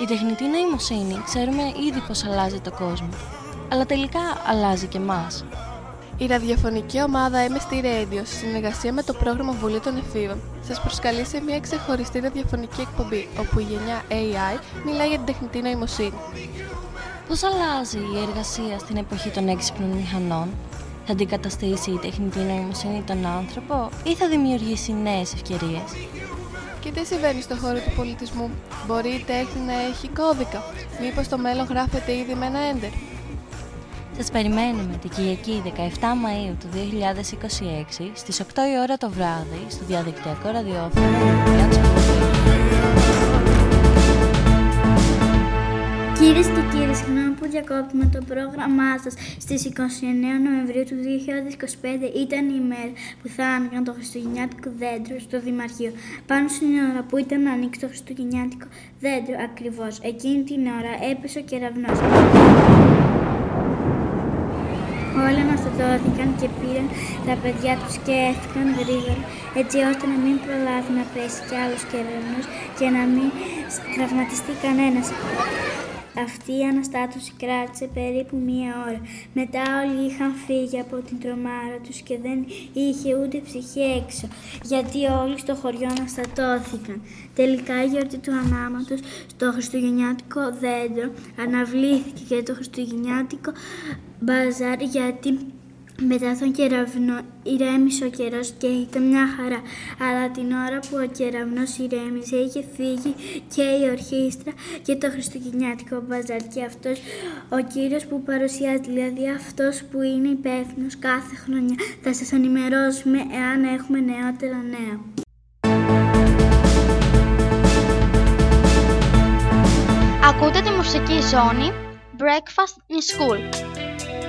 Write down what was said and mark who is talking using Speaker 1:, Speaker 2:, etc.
Speaker 1: Η τεχνητή νοημοσύνη ξέρουμε ήδη πως αλλάζει το κόσμο, αλλά τελικά αλλάζει και εμάς.
Speaker 2: Η ραδιοφωνική ομάδα MST Radio, σε συνεργασία με το πρόγραμμα Βουλή των Εφήβων, σας προσκαλεί σε μια ξεχωριστή ραδιοφωνική εκπομπή, όπου η γενιά AI μιλάει για την τεχνητή νοημοσύνη.
Speaker 1: Πώς αλλάζει η εργασία στην εποχή των έξυπνων μηχανών? Θα αντικαταστήσει η τεχνητή νοημοσύνη τον άνθρωπο ή θα δημιουργήσει νέες ευκαιρίες?
Speaker 2: Και τι συμβαίνει στον χώρο του πολιτισμού? Μπορεί η τέχνη να έχει κώδικα? Μήπως το μέλλον γράφεται ήδη με ένα έντερ?
Speaker 1: Σας περιμένουμε την Κυριακή 17 Μαΐου του 2026 στις 8 η ώρα το βράδυ στο διαδικτυακό ραδιόφωνο.
Speaker 3: Κυρίες και κύριοι, συγγνώμη που διακόπτουμε το πρόγραμμά σας. Στις 29 Νοεμβρίου του 2025 ήταν η ημέρα που θα άνοιγαν το χριστουγεννιάτικο δέντρο στο Δημαρχείο. Πάνω στην ώρα που ήταν να ανοίξει το χριστουγεννιάτικο δέντρο ακριβώς, εκείνη την ώρα έπεσε ο κεραυνός. Όλοι αναστατώθηκαν και πήραν τα παιδιά τους και έφυγαν γρήγορα, έτσι ώστε να μην προλάβει να πέσει κι άλλος κεραυνός και να μην τραυματιστεί κανένας. Αυτή η αναστάτωση κράτησε περίπου 1 ώρα. Μετά όλοι είχαν φύγει από την τρομάρα τους και δεν είχε ούτε ψυχή έξω, γιατί όλοι στο χωριό αναστατώθηκαν. Τελικά η γιορτή του ανάματος στο χριστουγεννιάτικο δέντρο αναβλήθηκε και το χριστουγεννιάτικο μπαζάρ, γιατί μετά τον κεραυνό ηρέμησε ο καιρός και ήταν μια χαρά. Αλλά την ώρα που ο κεραυνός ηρέμησε είχε φύγει και η ορχήστρα και το χριστουγεννιάτικο μπαζάρ. Και αυτός ο κύριος που παρουσιάζει, δηλαδή αυτός που είναι υπεύθυνος κάθε χρονιά, θα σας ενημερώσουμε εάν έχουμε νεότερα νέα.
Speaker 4: Ακούτε τη μουσική ζώνη Breakfast in School.